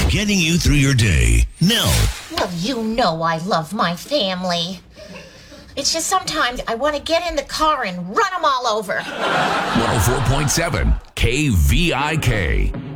getting you through your day. Nell. Well, you know I love my family. It's just sometimes I want to get in the car and run them all over. 104.7 KVIK.